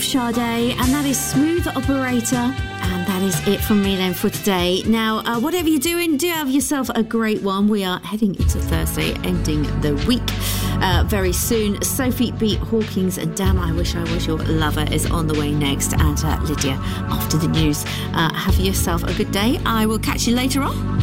of Sade, and that is Smooth Operator. And that is it from me then for today. Now, whatever you're doing, do have yourself a great one. We are heading into Thursday, ending the week very soon. Sophie B. Hawkins and Damn I Wish I Was Your Lover is on the way next. And Lydia after the news. Have yourself a good day. I will catch you later on.